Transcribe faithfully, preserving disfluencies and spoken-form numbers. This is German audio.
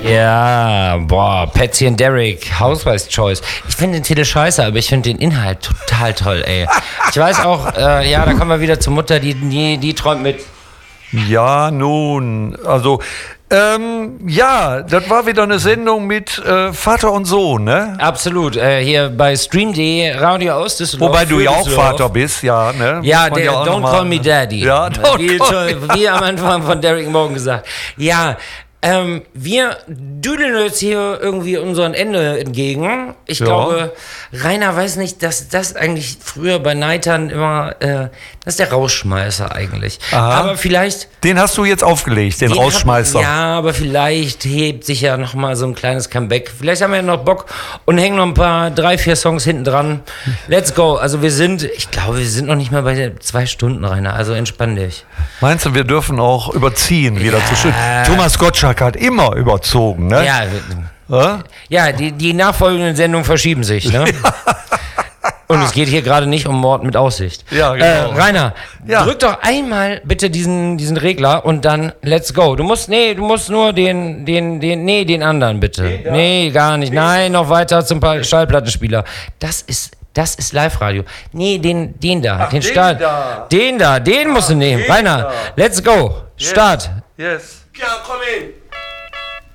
Ja, boah, Patsy und Derek, Housewives Choice. Ich finde den Titel scheiße, aber ich finde den Inhalt total toll, ey. Ich weiß auch, äh, ja, da kommen wir wieder zur Mutter, die, die, die träumt mit. Ja, nun, also, ähm, ja, das war wieder eine Sendung mit äh, Vater und Sohn, ne? Absolut, äh, hier bei Stream punkt de, Radio aus Düsseldorf. Wobei du ja auch Vater bist, ja, ne? Ja, der ja Don't Call Me Daddy. Ja, don't wie, call me. wie am Anfang von Derek Morgan gesagt. Ja, Ähm, wir düdeln jetzt hier irgendwie unserem Ende entgegen. Ich Ja. glaube, Rainer weiß nicht, dass das eigentlich früher bei Neitern immer, äh, das ist der Rausschmeißer eigentlich. Aha. Aber vielleicht... Den hast du jetzt aufgelegt, den, den Rausschmeißer. Hab, ja, aber vielleicht hebt sich ja nochmal so ein kleines Comeback. Vielleicht haben wir ja noch Bock und hängen noch ein paar, drei, vier Songs hinten dran. Let's go. Also wir sind, ich glaube, wir sind noch nicht mal bei den zwei Stunden, Rainer. Also entspann dich. Meinst du, wir dürfen auch überziehen wieder zu schön? Thomas Gottschalk hat immer überzogen, ne? Ja, Ja? ja die, die nachfolgenden Sendungen verschieben sich, ne? Und es geht hier gerade nicht um Mord mit Aussicht. Ja, genau. Äh, Rainer, Ja. drück doch einmal bitte diesen, diesen Regler und dann let's go. Du musst, nee, du musst nur den, den, den, nee, den anderen bitte. Nee, gar nicht. Nein, noch weiter zum Pa- Schallplattenspieler. Das ist, das ist Live-Radio. Nee, den, den da, Ach, den den Start. da. Den da, den musst du nehmen. den Rainer, da. let's go. Start. Yes. Ja, komm hin.